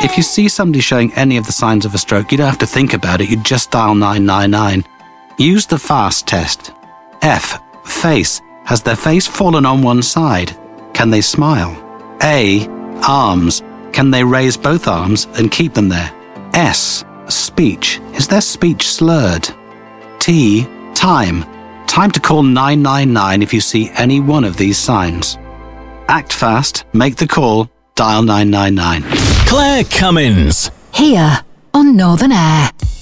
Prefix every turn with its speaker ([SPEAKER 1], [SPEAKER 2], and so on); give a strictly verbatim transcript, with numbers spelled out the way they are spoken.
[SPEAKER 1] If you see somebody showing any of the signs of a stroke, you don't have to think about it. You just dial nine nine nine. Use the FAST test. F. Face. Has their face fallen on one side? Can they smile? A. Arms. Can they raise both arms and keep them there? S. Speech. Is their speech slurred? T. Time. Time to call nine nine nine if you see any one of these signs. Act fast, make the call, dial nine nine nine.
[SPEAKER 2] Claire Cummins.
[SPEAKER 3] Here on Northern Air.